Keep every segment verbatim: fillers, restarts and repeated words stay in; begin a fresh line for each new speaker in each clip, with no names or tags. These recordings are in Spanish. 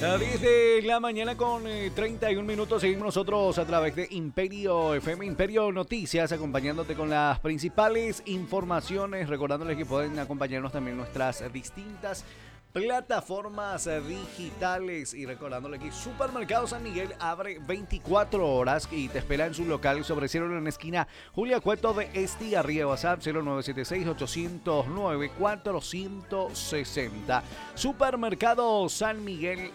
A diez de la mañana con eh, treinta y un minutos seguimos nosotros a través de Imperio F M, Imperio Noticias, acompañándote con las principales informaciones, recordándoles que pueden acompañarnos también en nuestras distintas plataformas digitales y recordándoles que Supermercado San Miguel abre veinticuatro horas y te espera en su local sobre cielo en la esquina Julia Cueto de Estigarribia. WhatsApp cero nueve siete seis, ocho cero nueve, cuatro seis cero. Supermercado San Miguel,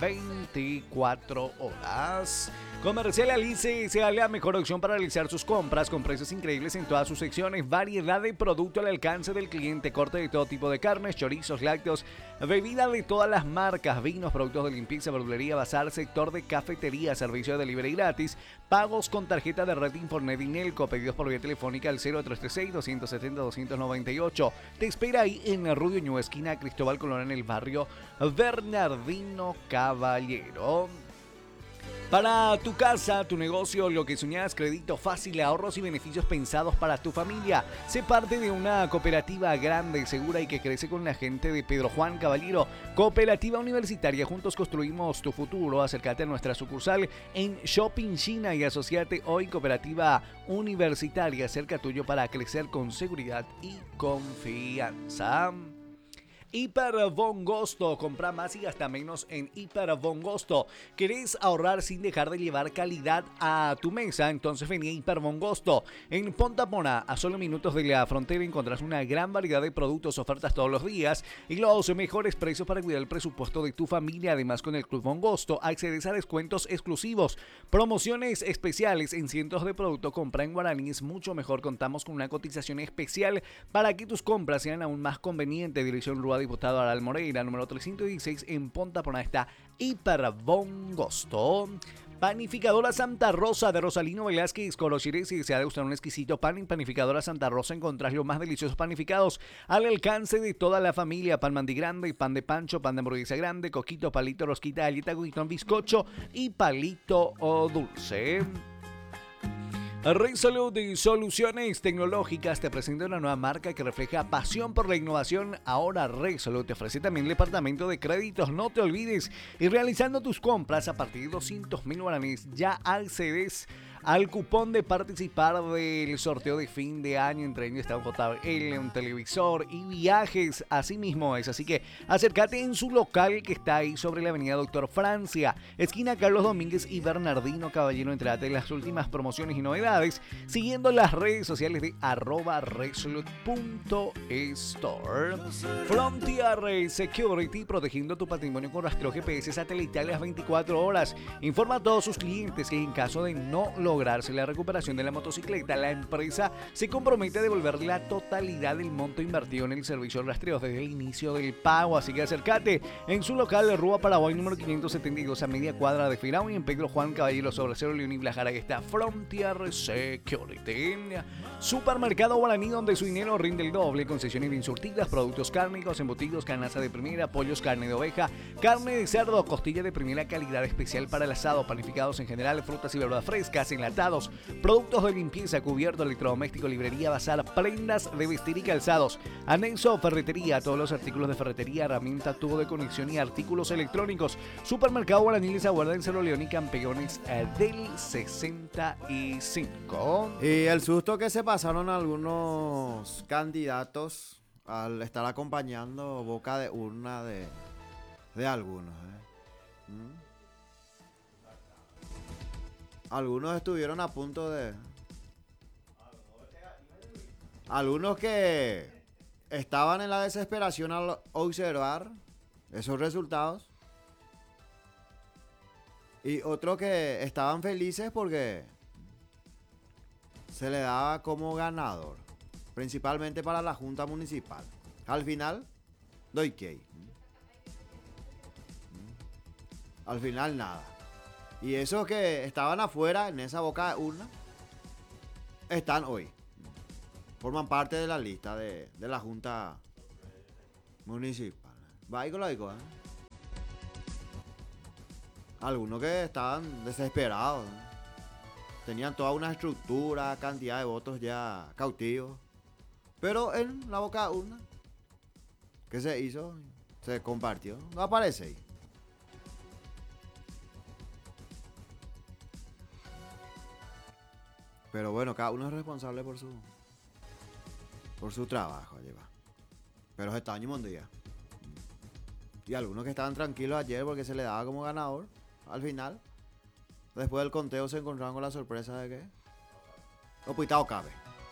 veinticuatro horas. Comercial Alice sea la mejor opción para realizar sus compras con precios increíbles en todas sus secciones, variedad de producto al alcance del cliente, corte de todo tipo de carnes, chorizos, lácteos, bebida de todas las marcas, vinos, productos de limpieza, verdulería, bazar, sector de cafetería, servicio de delivery gratis, pagos con tarjeta de red Infornet y Nelco, pedidos por vía telefónica al cero tres tres seis, dos siete cero, dos nueve ocho. Te espera ahí en Rubio Ñu, esquina Cristóbal Colón, en el barrio Bernardino Caballero. Para tu casa, tu negocio, lo que soñas, crédito fácil, ahorros y beneficios pensados para tu familia. Sé parte de una cooperativa grande, segura y que crece con la gente de Pedro Juan Caballero. Cooperativa Universitaria, juntos construimos tu futuro. Acércate a nuestra sucursal en Shopping China y asociate hoy. Cooperativa Universitaria, cerca tuyo para crecer con seguridad y confianza. Hiper Bongosto, compra más y gasta menos en Hiper Bongosto. ¿Querés ahorrar sin dejar de llevar calidad a tu mesa? Entonces vení a Hiper Bongosto. En Ponta Pona, a solo minutos de la frontera, encontrás una gran variedad de productos, ofertas todos los días y los mejores precios para cuidar el presupuesto de tu familia. Además, con el Club Bongosto accedes a descuentos exclusivos, promociones especiales en cientos de productos. Compra en guaraní es mucho mejor. Contamos con una cotización especial para que tus compras sean aún más convenientes. Dirección Rua Diputado Aral Moreira, número trescientos dieciséis en Ponta Pona, está Hiper Bongosto. Panificadora Santa Rosa de Rosalino Velázquez Corochires. Si desea degustar un exquisito pan en Panificadora Santa Rosa, encontrás los más deliciosos panificados al alcance de toda la familia. Pan mandi grande, pan de pancho, pan de hamburguesa grande, coquito, palito, rosquita, galleta, coquitón, bizcocho y palito o dulce. Resolute y Soluciones Tecnológicas te presenta una nueva marca que refleja pasión por la innovación. Ahora Resolute te ofrece también el departamento de créditos. No te olvides, y realizando tus compras a partir de doscientos mil guaraníes ya accedes al cupón de participar del sorteo de fin de año. Entre ellos está un J B L, un televisor y viajes. Así mismo es, así que acércate en su local que está ahí sobre la avenida Doctor Francia, esquina Carlos Domínguez y Bernardino Caballero. Entrate en las últimas promociones y novedades siguiendo las redes sociales de arroba resolute punto store. Frontier Security, protegiendo tu patrimonio con rastreo G P S satelital las veinticuatro horas. Informa a todos sus clientes que en caso de no lograrse la recuperación de la motocicleta, la empresa se compromete a devolver la totalidad del monto invertido en el servicio de rastreo desde el inicio del pago. Así que acércate en su local de Rua Paraguay número quinientos setenta y dos, a media cuadra de Firao, y en Pedro Juan Caballero sobre Cero León y Blajara, que está Frontier Security. Supermercado Guaraní, donde su dinero rinde el doble. Concesiones bien surtidas, productos cárnicos, embutidos, carnaza de primera, pollos, carne de oveja, carne de cerdo, costilla de primera calidad, especial para el asado, panificados en general, frutas y verduras frescas, enlatados, productos de limpieza, cubierto, electrodoméstico, librería, bazar, prendas de vestir y calzados, anexo, ferretería, todos los artículos de ferretería, herramienta, tubo de conexión y artículos electrónicos. Supermercado Guaraní les aguarda en Cerro León y Campeones eh, del sesenta y cinco.
Y el susto que se pasaron algunos candidatos al estar acompañando boca de urna de, de algunos. ¿eh? ¿Mm? Algunos estuvieron a punto de... Algunos que estaban en la desesperación al observar esos resultados. Y otros que estaban felices porque se le daba como ganador. Principalmente para la Junta Municipal. Al final, doy que. Al final nada. Y esos que estaban afuera en esa boca de urna están hoy. Forman parte de la lista de, de la Junta Municipal. Va ahí con la digo, ¿eh? Algunos que estaban desesperados, ¿eh? Tenían toda una estructura, cantidad de votos ya cautivos. Pero en la boca de urna, ¿qué se hizo? Se compartió. No aparece ahí. Pero bueno, cada uno es responsable por su por su trabajo, lleva. Pero es estaño un día. Y algunos que estaban tranquilos ayer porque se le daba como ganador, al final, después del conteo se encontraron con la sorpresa de que Opuitao cabe.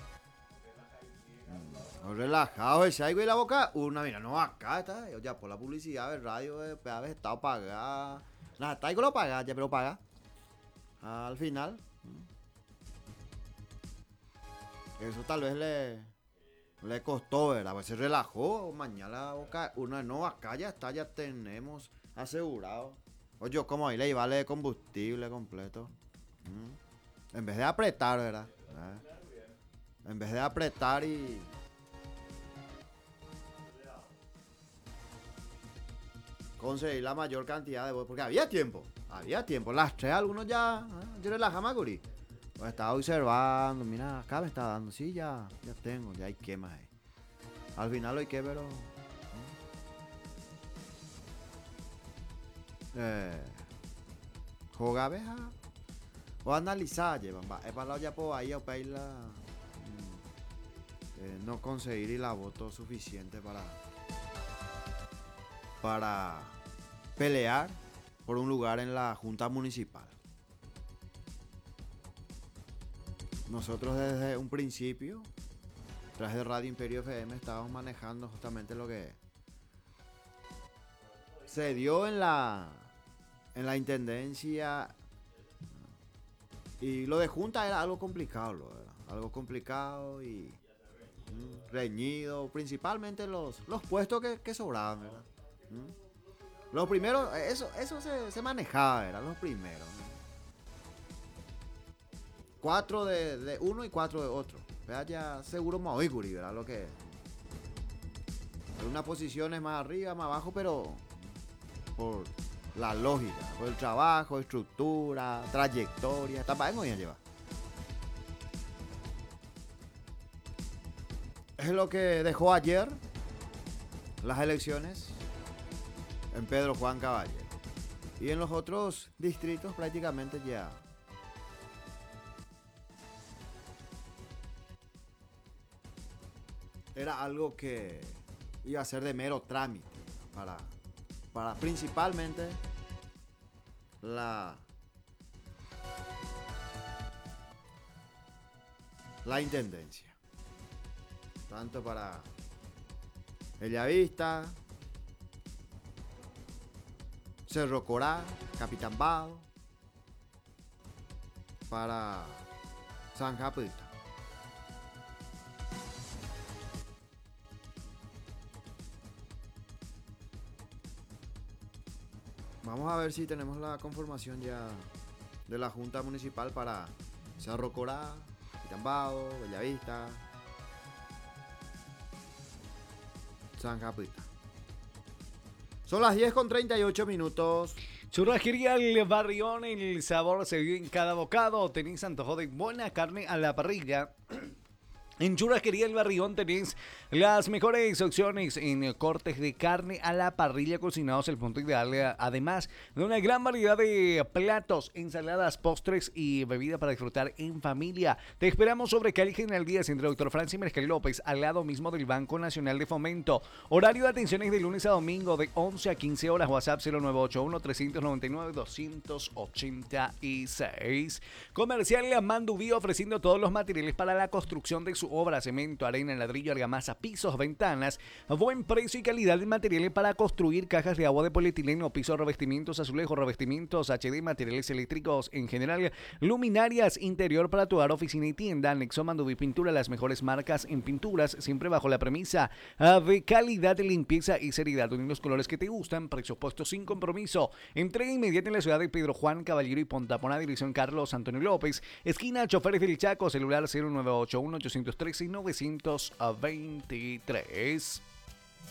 Mm, relajado, ese algo y la boca, una, mira, no, acá está, ya por la publicidad del radio, eh, había estado pagada. Nada, está ahí con lo paga, ya, pero paga. Al final, eso tal vez le, le costó, ¿verdad? Pues se relajó, mañana boca, una, no, acá ya está, ya tenemos asegurado. Oye, como ahí le vale de combustible completo. ¿Mm? En vez de apretar, ¿verdad? ¿Eh? En vez de apretar y... conseguir la mayor cantidad de votos. Porque había tiempo, había tiempo. Las tres algunos ya... ¿eh? Yo relajé, Macuri. Pues estaba observando, mira, acá me está dando. Sí, ya, ya tengo, ya hay quemas ahí. Al final hay que, pero... Eh, jugar abeja o analizar llevan va es para ya por ahí o para ir la eh, no conseguir la voto suficiente para para pelear por un lugar en la junta municipal. Nosotros desde un principio tras de Radio Imperio F M estábamos manejando justamente lo que se dio en la en la intendencia, y lo de junta era algo complicado, lo era, algo complicado y mm, reñido, principalmente los, los puestos que, que sobraban, ¿verdad? ¿Mm? Los primeros, eso, eso se, se manejaba, eran los primeros, ¿no? Cuatro de, de uno y cuatro de otro, ¿verdad? Ya seguro Maoicuri, ¿verdad? Lo que una posición es más arriba, más abajo, pero por la lógica, por el trabajo, estructura, trayectoria, está en hoy a llevar. Es lo que dejó ayer las elecciones en Pedro Juan Caballero. Y en los otros distritos prácticamente ya era algo que iba a ser de mero trámite para para principalmente la la intendencia, tanto para Bellavista, Cerro Corá, Capitán Bado, para San Capita. Vamos a ver si tenemos la conformación ya de la Junta Municipal para Cerro Corá, Itambao, Bellavista, San Capita. Son las diez con treinta y ocho minutos.
Churrasquería El Barrión, el sabor se vive en cada bocado. Tenéis antojo de buena carne a la parrilla. En Churrasquería El Barrión tenéis las mejores opciones en cortes de carne a la parrilla cocinados, el punto ideal, además de una gran variedad de platos, ensaladas, postres y bebida para disfrutar en familia. Te esperamos sobre calle General Díaz entre Doctor Francis Merkel López, al lado mismo del Banco Nacional de Fomento. Horario de atenciones de lunes a domingo de once a quince horas. WhatsApp cero nueve ocho uno, tres nueve nueve, dos ocho seis. Comercial Mandubí, ofreciendo todos los materiales para la construcción de su obra: cemento, arena, ladrillo, argamasa, pisos, ventanas, buen precio y calidad de materiales para construir, cajas de agua de polietileno, pisos, revestimientos, azulejos, revestimientos H D, materiales eléctricos en general, luminarias, interior para tu hogar, oficina y tienda. Anexo Mandubí Pintura, las mejores marcas en pinturas, siempre bajo la premisa de calidad, limpieza y seriedad. Unen los colores que te gustan, presupuesto sin compromiso. Entrega inmediata en la ciudad de Pedro Juan Caballero y Pontapona, dirección Carlos Antonio López, esquina Choferes del Chaco, celular cero nueve ocho uno, ocho uno tres, nueve dos tres.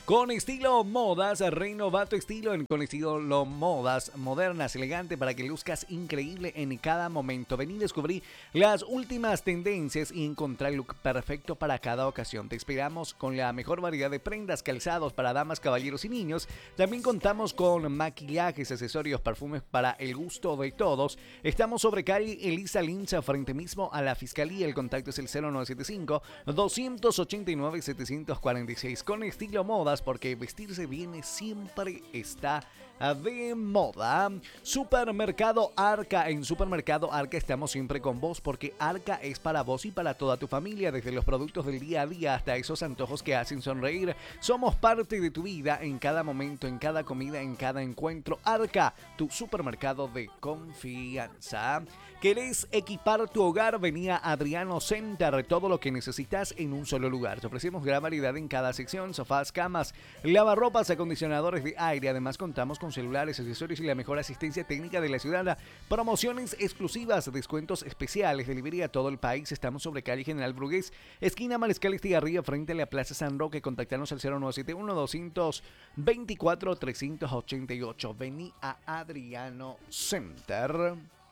Con estilo modas, renovado estilo en, con estilo lo modas modernas, elegante para que luzcas increíble en cada momento. Ven y descubrí las últimas tendencias y encontrar el look perfecto para cada ocasión. Te esperamos con la mejor variedad de prendas, calzados para damas, caballeros y niños. También contamos con maquillajes, accesorios, perfumes para el gusto de todos. Estamos sobre calle Elisa Linza, frente mismo a la Fiscalía. El contacto es el cero nueve siete cinco, dos ocho nueve, siete cuatro seis. Con estilo modas, porque vestirse bien siempre está de moda. Supermercado Arca. En Supermercado Arca estamos siempre con vos, porque Arca es para vos y para toda tu familia, desde los productos del día a día hasta esos antojos que hacen sonreír. Somos parte de tu vida en cada momento, en cada comida, en cada encuentro. Arca, tu supermercado de confianza. ¿Querés equipar tu hogar? Venía Adriano Center, todo lo que necesitas en un solo lugar. Te ofrecemos gran variedad en cada sección: sofás, camas, lavarropas, acondicionadores de aire. Además contamos con celulares, accesorios y la mejor asistencia técnica de la ciudad. Promociones exclusivas, descuentos especiales, delivery a todo el país. Estamos sobre calle General Brugués, esquina Mariscal Estigarribia, frente a la Plaza San Roque. Contactanos al cero nueve siete uno, dos dos cuatro, tres ocho ocho. Vení a Adriano Center.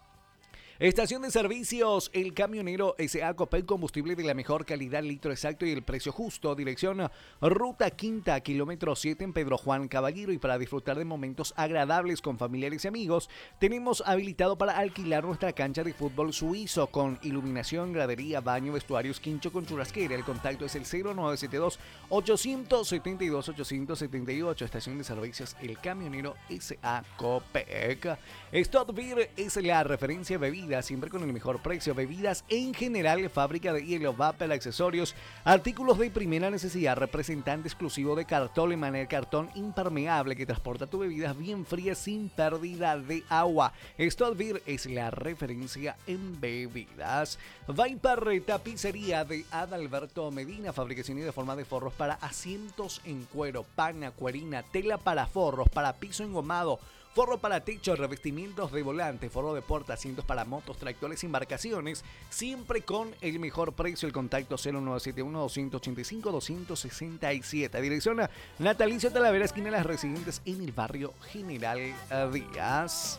Estación de servicios El Camionero S A. Copel, combustible de la mejor calidad, litro exacto y el precio justo. Dirección Ruta Quinta, kilómetro siete, en Pedro Juan Caballero. Y para disfrutar de momentos agradables con familiares y amigos, tenemos habilitado para alquilar nuestra cancha de fútbol suizo con iluminación, gradería, baño, vestuarios, quincho con churrasquera. El contacto es el cero nueve siete dos, ocho siete dos, ocho siete ocho. Estación de servicios El Camionero S A. Copec. Stop Beer es la referencia bebida, siempre con el mejor precio. Bebidas en general, fábrica de hielo, vapor, accesorios, artículos de primera necesidad. Representante exclusivo de Cartol Emanuel, cartón impermeable que transporta tu bebidas bien frías sin pérdida de agua. Stop Beer es la referencia en bebidas. Viper Tapicería de Adalberto Medina, fabricación y de forma de forros para asientos en cuero, pana, cuerina, tela para forros, para piso engomado, forro para techo, revestimientos de volante, forro de puerta, asientos para motos, tractores y embarcaciones, siempre con el mejor precio. El contacto cero nueve siete uno, dos ocho cinco, dos seis siete. Dirección a Natalicio Talavera, esquina de Las Residentes, en el barrio General Díaz.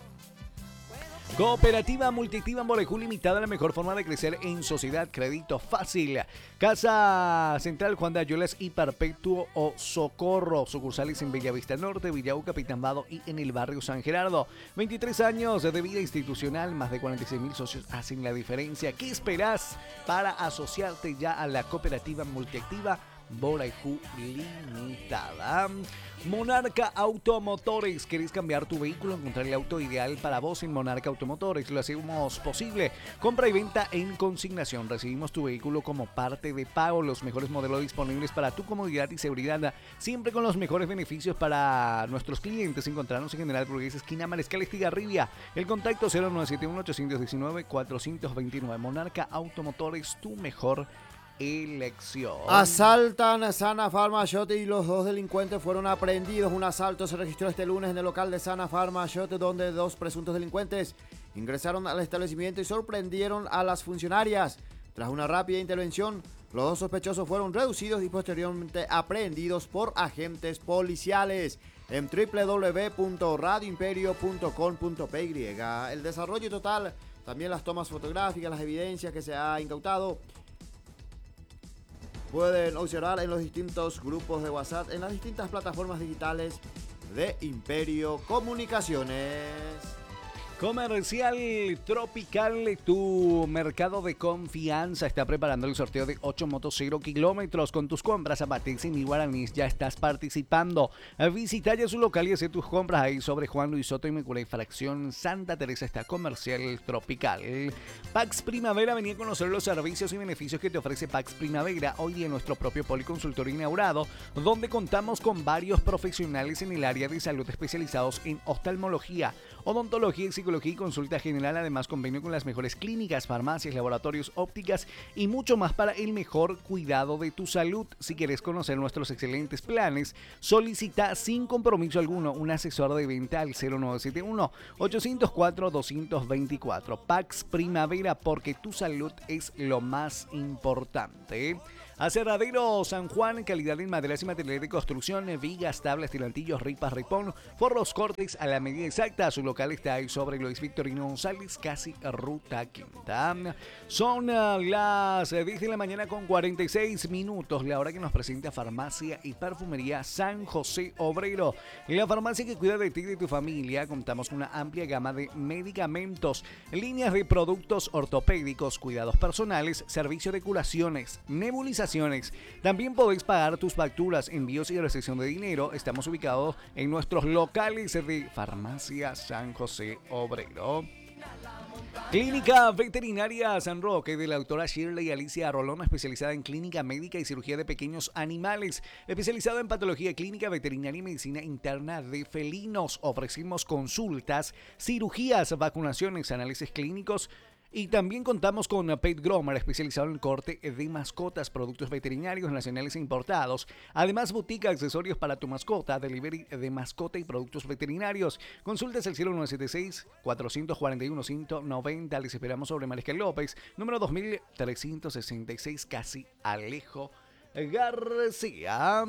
Cooperativa Multiactiva Molecul Limitada, la mejor forma de crecer en sociedad. Crédito fácil. Casa Central Juan de Ayolas y Perpetuo o Socorro. Sucursales en Bellavista Norte, Villaú, Capitán Vado y en el barrio San Gerardo. veintitrés años de vida institucional, más de cuarenta y seis mil socios hacen la diferencia. ¿Qué esperás para asociarte ya a la Cooperativa Multiactiva Molecul Limitada? Monarca Automotores. ¿Querés cambiar tu vehículo? Encontrar el auto ideal para vos en Monarca Automotores. Lo hacemos posible. Compra y venta en consignación. Recibimos tu vehículo como parte de pago. Los mejores modelos disponibles para tu comodidad y seguridad. Siempre con los mejores beneficios para nuestros clientes. Encontrarnos en General Burgués, esquina Mariscal Estigarribia. El contacto cero nueve siete uno, ocho uno nueve, cuatro dos nueve. Monarca Automotores, tu mejor elección.
Asaltan Sana Pharma Shot y los dos delincuentes fueron aprehendidos. Un asalto se registró este lunes en el local de Sana Pharma Shot, donde dos presuntos delincuentes ingresaron al establecimiento y sorprendieron a las funcionarias. Tras una rápida intervención, los dos sospechosos fueron reducidos y posteriormente aprehendidos por agentes policiales. En doble u doble u doble u punto radio imperio punto com punto p y. El desarrollo total, también las tomas fotográficas, las evidencias que se ha incautado, pueden observar en los distintos grupos de WhatsApp, en las distintas plataformas digitales de Imperio Comunicaciones.
Comercial Tropical, tu mercado de confianza, está preparando el sorteo de ocho motos cero kilómetros. Con tus compras a Patex y Guaraní ya estás participando. Visita ya su local y hace tus compras ahí sobre Juan Luis Soto y Mecurey, fracción Santa Teresa. Está Comercial Tropical. Pax Primavera, venía a conocer los servicios y beneficios que te ofrece Pax Primavera hoy en nuestro propio policonsultorio inaugurado, donde contamos con varios profesionales en el área de salud especializados en oftalmología, odontología y psicología y consulta general. Además, convenio con las mejores clínicas, farmacias, laboratorios, ópticas y mucho más para el mejor cuidado de tu salud. Si quieres conocer nuestros excelentes planes, solicita sin compromiso alguno un asesor de venta al cero nueve siete uno, ocho cero cuatro, dos dos cuatro. Pax Primavera, porque tu salud es lo más importante. Aserradero San Juan, calidad en maderas y materiales de construcción, vigas, tablas, tirantillos, ripas, ripón, forros, cortes a la medida exacta. Su local está ahí sobre Luis Victorino González, casi ruta quinta. Son uh, las diez de la mañana con cuarenta y seis minutos, la hora que nos presenta Farmacia y Perfumería San José Obrero. La farmacia que cuida de ti y de tu familia. Contamos con una amplia gama de medicamentos, líneas de productos ortopédicos, cuidados personales, servicio de curaciones, nebulizaciones. También podéis pagar tus facturas, envíos y recepción de dinero. Estamos ubicados en nuestros locales de Farmacia San José Obrero. Clínica Veterinaria San Roque de la doctora Shirley Alicia Rolón, especializada en clínica médica y cirugía de pequeños animales, especializada en patología clínica, veterinaria y medicina interna de felinos. Ofrecemos consultas, cirugías, vacunaciones, análisis clínicos. Y también contamos con Pet Groomer, especializado en el corte de mascotas, productos veterinarios nacionales e importados. Además, boutique, accesorios para tu mascota, delivery de mascota y productos veterinarios. Consultas al cero nueve siete seis, cuatro cuatro uno, ciento noventa. Les esperamos sobre Mariscal López, número dos mil trescientos sesenta y seis, casi Alejo García.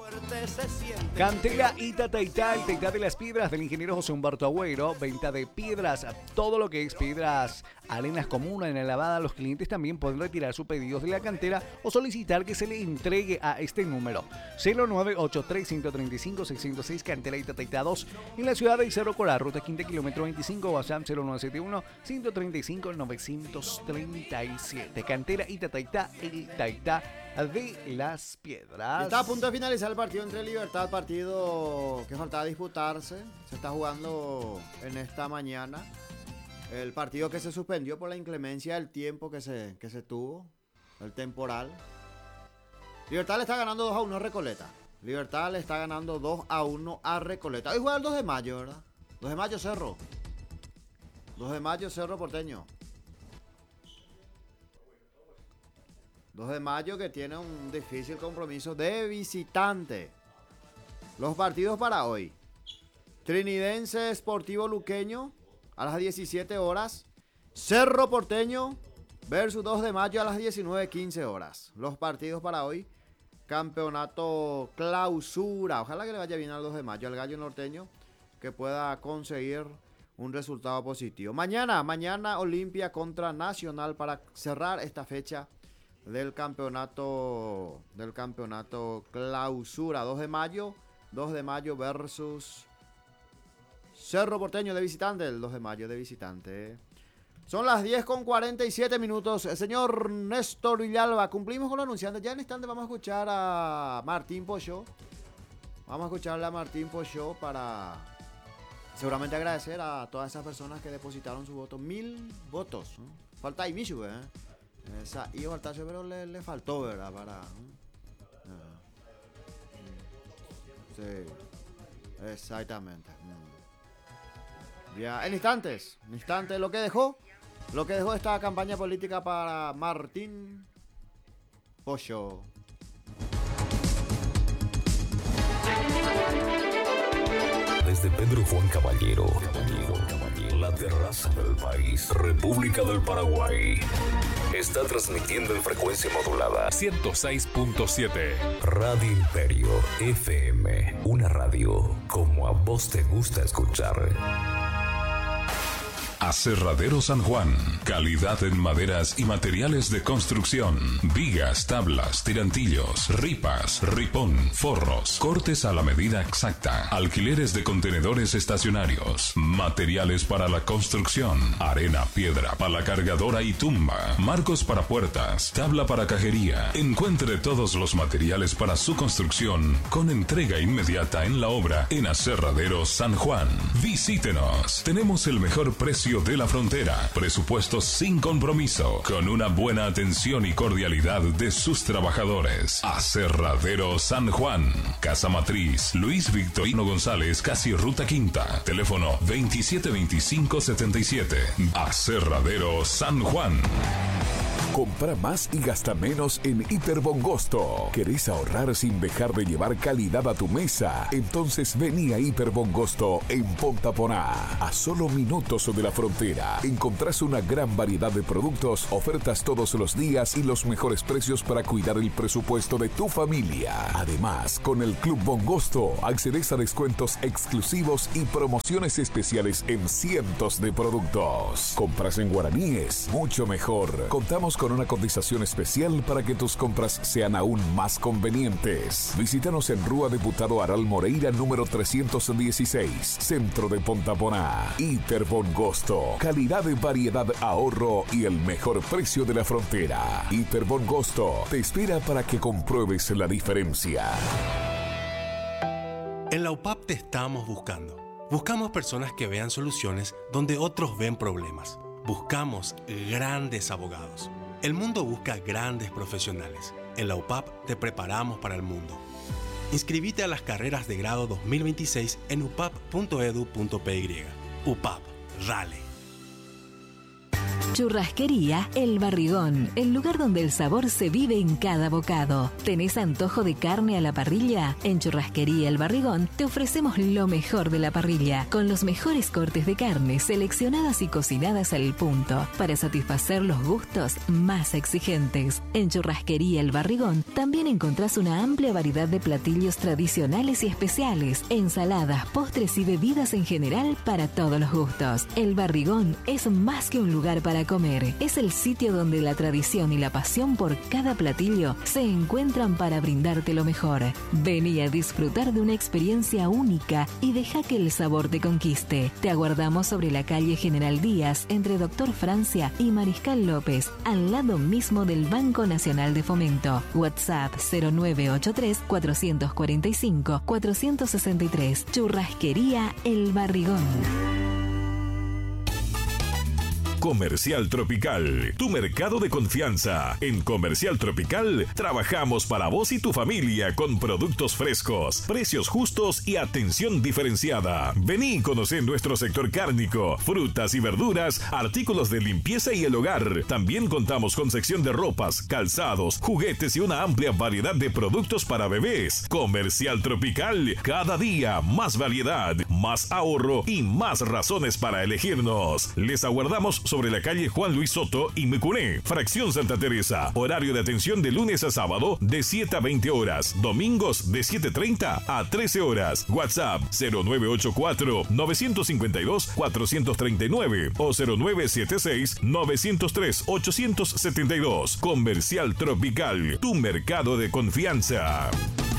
Cantera y Tataitá, el Taitá de las Piedras del ingeniero José Humberto Agüero. Venta de piedras, todo lo que es piedras, arenas comunes en la lavada. Los clientes también pueden retirar sus pedidos de la cantera o solicitar que se le entregue a este número cero nueve ocho tres, uno tres cinco, seis cero seis. Cantera y Tataitá dos en la ciudad de Cerro Corá, ruta quinta, kilómetro veinticinco. WhatsApp cero nueve siete uno, uno tres cinco, nueve tres siete. Cantera y Tataitá, el Taitá de las Piedras.
Está a punto de finalizar el partido entre Libertad, partido que faltaba disputarse. Se está jugando en esta mañana. El partido que se suspendió por la inclemencia del tiempo que se, que se tuvo, el temporal. Libertad le está ganando dos a uno a Recoleta. Libertad le está ganando dos a uno a Recoleta. Hoy juega el dos de mayo, ¿verdad? dos de mayo Cerro. dos de mayo Cerro Porteño. dos de mayo que tiene un difícil compromiso de visitante. Los partidos para hoy. Trinidense Sportivo Luqueño a las diecisiete horas. Cerro Porteño versus dos de mayo a las diecinueve quince horas. Los partidos para hoy. Campeonato Clausura. Ojalá que le vaya bien al dos de mayo al Gallo Norteño, que pueda conseguir un resultado positivo. Mañana, mañana Olimpia contra Nacional para cerrar esta fecha del campeonato del campeonato Clausura. dos de mayo, dos de mayo versus Cerro Porteño de visitante, el dos de mayo de visitante. Son las diez con cuarenta y siete minutos. El señor Néstor Villalba, cumplimos con lo anunciante. Ya en instante vamos a escuchar a Martín Pochó. Vamos a escucharle a Martín Pochó para seguramente agradecer a todas esas personas que depositaron su voto. Mil votos, ¿no? Falta ahí Michu, ¿eh? Esa y Baltacho, pero le, le faltó, ¿verdad? Para. ¿no? Sí, exactamente. Ya, en instantes, en instantes, lo que dejó, lo que dejó esta campaña política para Martín Pochó.
Desde Pedro Juan Caballero, Caballero, Caballero, la terraza del país, República del Paraguay, está transmitiendo en frecuencia modulada
ciento seis punto siete.
Radio Imperio F M, una radio como a vos te gusta escuchar.
Aserradero San Juan, calidad en maderas y materiales de construcción, vigas, tablas, tirantillos, ripas, ripón, forros, cortes a la medida exacta, alquileres de contenedores estacionarios, materiales para la construcción, arena, piedra, pala cargadora y tumba, marcos para puertas, tabla para cajería. Encuentre todos los materiales para su construcción con entrega inmediata en la obra en Aserradero San Juan. Visítenos, tenemos el mejor precio de la frontera, presupuestos sin compromiso, con una buena atención y cordialidad de sus trabajadores. Aserradero San Juan, Casa Matriz, Luis Victorino González, casi Ruta Quinta, teléfono veintisiete veinticinco setenta y siete. Aserradero San Juan.
Compra más y gasta menos en Hiper Bongosto. ¿Querés ahorrar sin dejar de llevar calidad a tu mesa? Entonces vení a Hiper Bongosto en Ponta Poná. A solo minutos de la frontera encontrás una gran variedad de productos, ofertas todos los días y los mejores precios para cuidar el presupuesto de tu familia. Además, con el Club Bongosto accedes a descuentos exclusivos y promociones especiales en cientos de productos. Compras en guaraníes, mucho mejor. Contamos con una cotización especial para que tus compras sean aún más convenientes. Visítanos en Rúa Diputado Aral Moreira número trescientos dieciséis, centro de Ponta Poná. Hiper Bongosto, calidad de variedad, ahorro y el mejor precio de la frontera. Hiper Bongosto te espera para que compruebes la diferencia.
En la U P A P te estamos buscando. Buscamos personas que vean soluciones donde otros ven problemas. Buscamos grandes abogados. El mundo busca grandes profesionales. En la U P A P te preparamos para el mundo. Inscribite a las carreras de grado dos mil veintiséis en u p a p punto e d u punto p y. U P A P, dale.
Churrasquería El Barrigón, el lugar donde el sabor se vive en cada bocado. ¿Tenés antojo de carne a la parrilla? En Churrasquería El Barrigón te ofrecemos lo mejor de la parrilla, con los mejores cortes de carne seleccionadas y cocinadas al punto, para satisfacer los gustos más exigentes. En Churrasquería El Barrigón también encontrás una amplia variedad de platillos tradicionales y especiales, ensaladas, postres y bebidas en general para todos los gustos. El Barrigón es más que un lugar para comer, es el sitio donde la tradición y la pasión por cada platillo se encuentran para brindarte lo mejor. Vení a disfrutar de una experiencia única y deja que el sabor te conquiste. Te aguardamos sobre la calle General Díaz, entre Doctor Francia y Mariscal López, al lado mismo del Banco Nacional de Fomento. WhatsApp cero nueve ocho tres, cuatro cuatro cinco, cuatro seis tres. Churrasquería El Barrigón.
Comercial Tropical, tu mercado de confianza. En Comercial Tropical trabajamos para vos y tu familia con productos frescos, precios justos y atención diferenciada. Vení y conocé nuestro sector cárnico, frutas y verduras, artículos de limpieza y el hogar. También contamos con sección de ropas, calzados, juguetes y una amplia variedad de productos para bebés. Comercial Tropical, cada día más variedad, más ahorro y más razones para elegirnos. Les aguardamos sobre la calle Juan Luis Soto y Mecuné, fracción Santa Teresa. Horario de atención de lunes a sábado de siete a veinte horas. Domingos de siete treinta a trece horas. WhatsApp cero nueve ocho cuatro, nueve cinco dos, cuatro tres nueve o cero nueve siete seis, nueve cero tres, ocho siete dos. Comercial Tropical, tu mercado de confianza.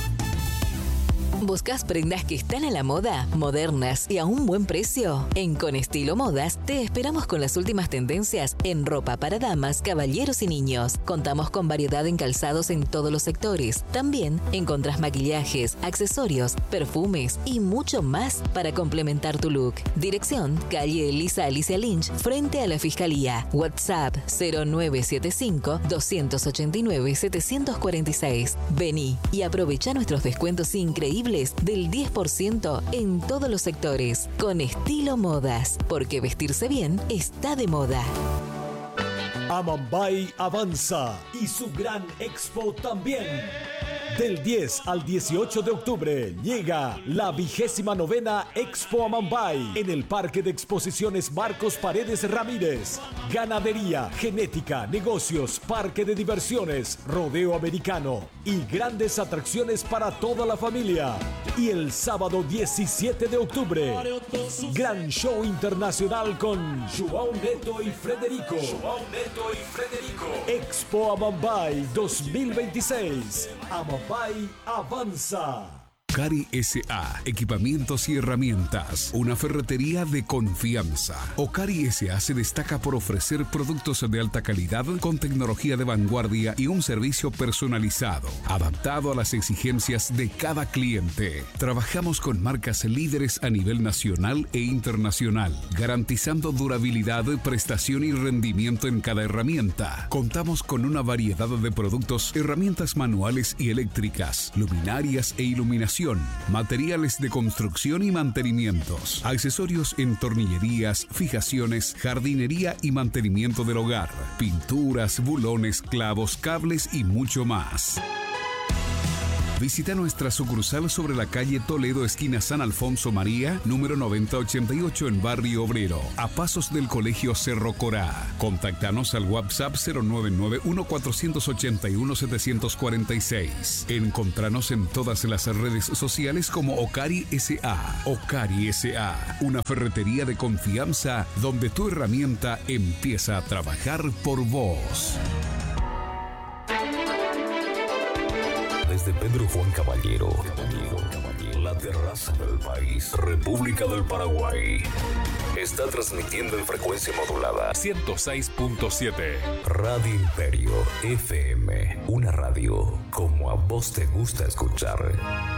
¿Buscas prendas que están a la moda, modernas y a un buen precio? En Con Estilo Modas te esperamos con las últimas tendencias en ropa para damas, caballeros y niños. Contamos con variedad en calzados en todos los sectores. También encontrás maquillajes, accesorios, perfumes y mucho más para complementar tu look. Dirección: calle Elisa Alicia Lynch, frente a la Fiscalía. WhatsApp cero nueve siete cinco, dos ocho nueve, siete cuatro seis. Vení y aprovecha nuestros descuentos increíbles del diez por ciento en todos los sectores. Con Estilo Modas, porque vestirse bien está de moda.
Amambay avanza y su gran expo también. Del diez al dieciocho de octubre llega la vigésima novena Expo Amambay en el Parque de Exposiciones Marcos Paredes Ramírez. Ganadería, genética, negocios, parque de diversiones, rodeo americano y grandes atracciones para toda la familia. Y el sábado diecisiete de octubre, gran show internacional con João Neto y Frederico. João Neto y Frederico. Expo Amambay dos mil veintiséis. Amambay avanza.
Ocari S A, equipamientos y herramientas, una ferretería de confianza. Ocari S A se destaca por ofrecer productos de alta calidad con tecnología de vanguardia y un servicio personalizado, adaptado a las exigencias de cada cliente. Trabajamos con marcas líderes a nivel nacional e internacional, garantizando durabilidad, prestación y rendimiento en cada herramienta. Contamos con una variedad de productos, herramientas manuales y eléctricas, luminarias e iluminación instalación, materiales de construcción y mantenimientos, accesorios en tornillerías, fijaciones, jardinería y mantenimiento del hogar, pinturas, bulones, clavos, cables y mucho más. Visita nuestra sucursal sobre la calle Toledo, esquina San Alfonso María, número noventa ochenta y ocho en Barrio Obrero, a pasos del Colegio Cerro Corá. Contáctanos al WhatsApp cero nueve nueve uno cuatro ocho uno siete cuatro seis. Encontranos en todas las redes sociales como Ocari S A. Ocari S A, una ferretería de confianza donde tu herramienta empieza a trabajar por vos.
Desde Pedro Juan Caballero, la terraza del país, República del Paraguay, está transmitiendo en frecuencia modulada
ciento seis punto siete.
Radio Imperio F M, una radio como a vos te gusta escuchar.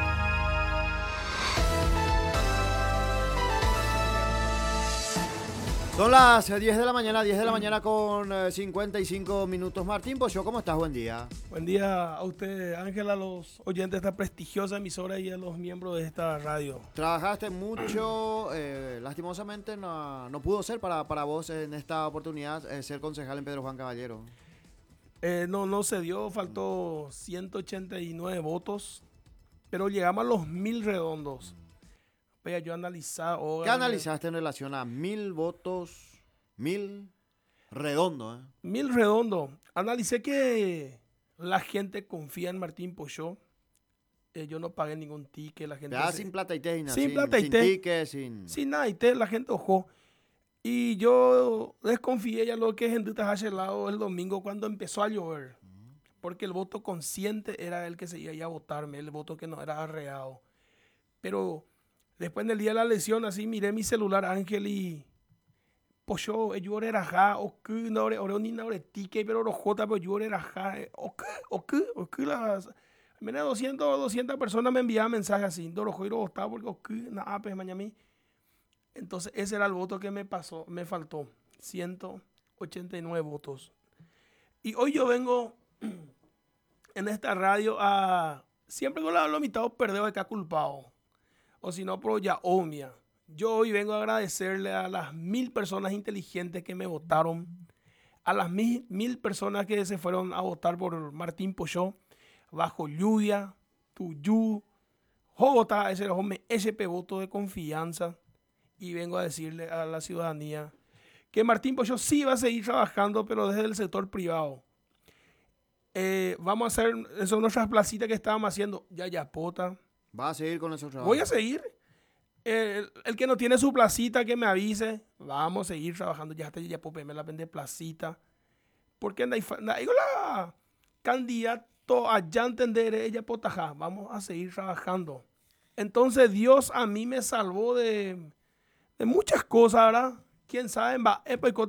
Son las diez de la mañana, diez de la mañana con eh, cincuenta y cinco minutos. Martín Pocho, ¿cómo estás? Buen día.
Buen día a usted, Ángel, a los oyentes de esta prestigiosa emisora y a los miembros de esta radio.
Trabajaste mucho, eh, lastimosamente no, no pudo ser para, para vos en esta oportunidad eh, ser concejal en Pedro Juan Caballero.
Eh, no, no se dio, faltó ciento ochenta y nueve votos, pero llegamos a los mil redondos. Vaya, yo analizar, oh,
¿Qué analizaste en relación a mil votos, mil redondo? Eh?
Mil redondo. Analicé que la gente confía en Martín Pochó. Eh, yo no pagué ningún ticket. La gente
Ya,
se...
sin plata y té,
sin,
sin
plata y
sin
té.
ticket, sin...
Sin nada y té, la gente ojó. Y yo desconfié ya lo que gente hace lado el domingo cuando empezó a llover. Porque el voto consciente era el que se iba a votarme, el voto que no era arreado. Pero después del día de la elección, así miré mi celular, Ángel, y Pochó, yo era ja, o que no era ni no era tique, pero rojota, pero yo era ja, o que, o que, o que las menos doscientas, doscientas personas me enviaban mensajes así, no rojo y rojo estaba porque o que nada, pues mañana. Entonces ese era el voto que me pasó, me faltó, ciento ochenta y nueve votos. Y hoy yo vengo en esta radio a, siempre con la mitad perdido de que ha culpado. O si no, pero ya omia. Yo hoy vengo a agradecerle a las mil personas inteligentes que me votaron, a las mil, mil personas que se fueron a votar por Martín Pochó, bajo lluvia, tuyú, Jota, ese era un S P voto de confianza. Y vengo a decirle a la ciudadanía que Martín Pochó sí va a seguir trabajando, pero desde el sector privado. Eh, vamos a hacer, esas son nuestras placitas que estábamos haciendo, Yayapota.
¿Va a seguir con esos trabajos?
Voy a seguir. El, el que no tiene su placita, que me avise. Vamos a seguir trabajando. Ya está, ya puedo me la vende placita. Porque no hay la candidato allá entender ella potaja. Vamos a seguir trabajando. Entonces Dios a mí me salvó de, de muchas cosas, ¿verdad? Quién sabe, va,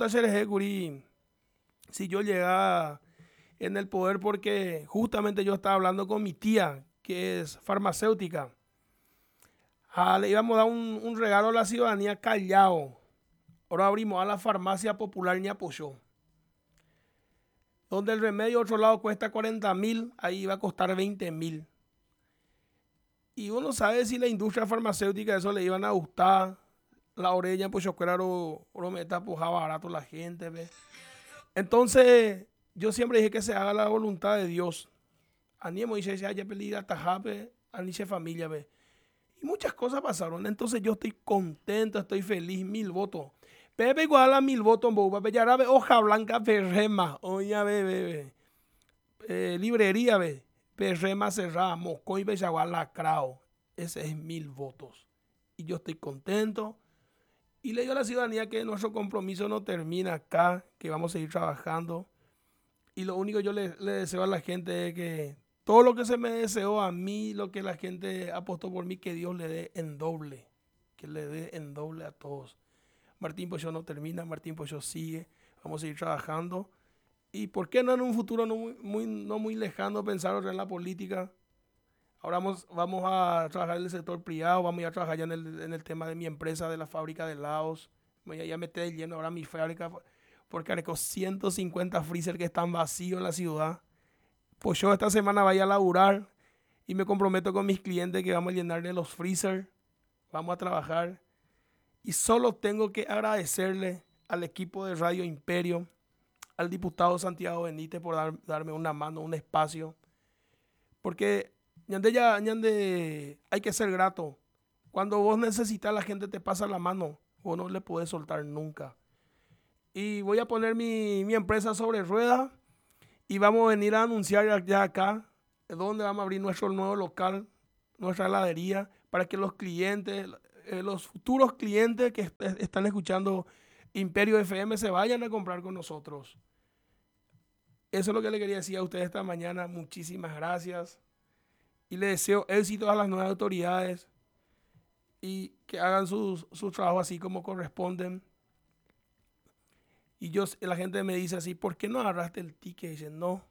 si yo llegaba en el poder, porque justamente yo estaba hablando con mi tía, que es farmacéutica. Ah, le íbamos a dar un, un regalo a la ciudadanía Callao. Ahora abrimos a la farmacia popular Ñapochó. Donde el remedio otro lado cuesta cuarenta mil, ahí va a costar veinte mil. Y uno sabe si la industria farmacéutica eso le iban a gustar. La orella, pues yo creo que me está pujando barato la gente, ¿ve? Entonces, yo siempre dije que se haga la voluntad de Dios. Animo dice, se haya pedido a Tajape, a Niche familia, ¿ve? Y muchas cosas pasaron. Entonces yo estoy contento, estoy feliz, mil votos. Pepe igual a mil votos en Boba. Ya ve hoja blanca, perrema. Oye, ve, ve, ve. Eh, librería, ve. Perrema cerrada, Moscón y Bechagual lacrao. Ese es mil votos. Y yo estoy contento. Y le digo a la ciudadanía que nuestro compromiso no termina acá, que vamos a seguir trabajando. Y lo único que yo le, le deseo a la gente es que todo lo que se me deseó a mí, lo que la gente apostó por mí, que Dios le dé en doble. Que le dé en doble a todos. Martín Pochó no termina, Martín Pochó sigue. Vamos a seguir trabajando. Y por qué no en un futuro no muy, muy, no muy lejano pensar en la política. Ahora vamos, vamos a trabajar en el sector privado, vamos a ir a trabajar ya en el, en el tema de mi empresa, de la fábrica de helados. Voy a, ya meter de lleno ahora mi fábrica, porque hay ciento cincuenta freezer que están vacíos en la ciudad. Pues yo esta semana vaya a laburar Y me comprometo con mis clientes que vamos a llenarle los freezer. Vamos a trabajar. Y solo tengo que agradecerle al equipo de Radio Imperio, al diputado Santiago Benítez por dar, darme una mano, un espacio. Porque ñande ya, ñande, hay que ser grato. Cuando vos necesitas, la gente te pasa la mano. Vos no le podés soltar nunca. Y voy a poner mi, mi empresa sobre ruedas. Y vamos a venir a anunciar ya acá donde vamos a abrir nuestro nuevo local, nuestra heladería, para que los clientes, eh, los futuros clientes que est están escuchando Imperio F M se vayan a comprar con nosotros. Eso es lo que le quería decir a ustedes esta mañana. Muchísimas gracias. Y les deseo éxito a las nuevas autoridades y que hagan sus, sus trabajos así como corresponden. Y yo, la gente me dice así, ¿por qué no agarraste el ticket? Y dicen, no,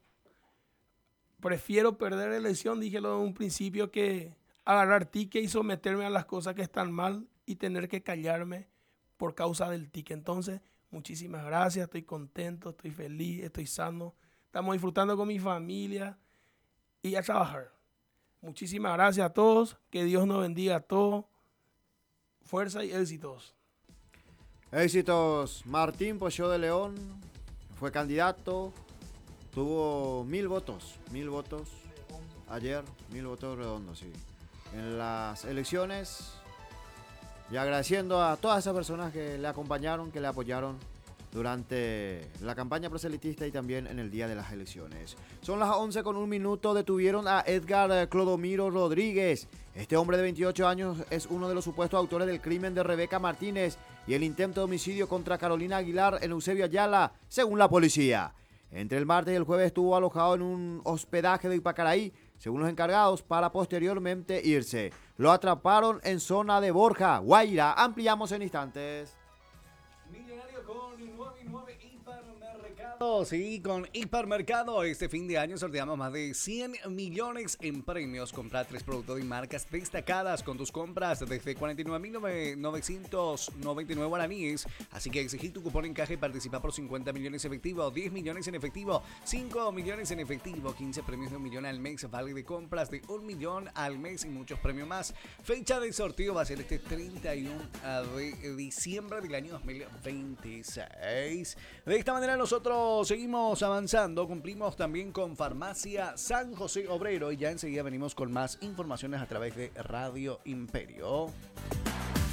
prefiero perder la elección, díjelo en un principio, que agarrar ticket y someterme a las cosas que están mal y tener que callarme por causa del ticket. Entonces, muchísimas gracias, estoy contento, estoy feliz, estoy sano, estamos disfrutando con mi familia y a trabajar. Muchísimas gracias a todos, que Dios nos bendiga a todos, fuerza y éxitos.
Éxitos. Martín Pochó de León fue candidato, tuvo mil votos, mil votos ayer, mil votos redondos, sí, en las elecciones. Y agradeciendo a todas esas personas que le acompañaron, que le apoyaron durante la campaña proselitista y también en el día de las elecciones. Son las once con un minuto. Detuvieron a Edgar Clodomiro Rodríguez. Este hombre de veintiocho años es uno de los supuestos autores del crimen de Rebeca Martínez y el intento de homicidio contra Carolina Aguilar en Eusebio Ayala, según la policía. Entre el martes y el jueves estuvo alojado en un hospedaje de Ipacaraí, según los encargados, para posteriormente irse. Lo atraparon en zona de Borja, Guaira. Ampliamos en instantes.
Millonario con nueve y nueve Hipermercado. Sí, con Hipermercado. Este fin de año sorteamos más de cien millones en premios. Compra tres productos de marcas destacadas con tus compras desde cuarenta y nueve mil novecientos noventa y nueve guaraníes. Así que exigí tu cupón en caja y participa por cincuenta millones efectivo, diez millones en efectivo, cinco millones en efectivo, quince premios de un millón al mes, vale de compras de un millón al mes y muchos premios más. Fecha de sorteo va a ser este treinta y uno de diciembre del año dos mil veintiséis. De esta manera nosotros seguimos avanzando, cumplimos también con Farmacia San José Obrero y ya enseguida venimos con más informaciones a través de Radio Imperio.